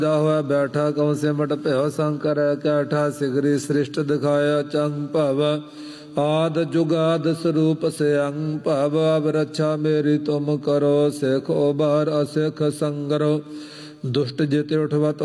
जा हुआ बैठा कौन सिमट भयो शंकर कैठा सिगरी सृष्ट दिखाया चंग भव आद जुगाद स्वरूप से अंग भव अब रक्षा मेरी तुम करो सिख उबार असिख संगरो दुष्ट जिते उठवत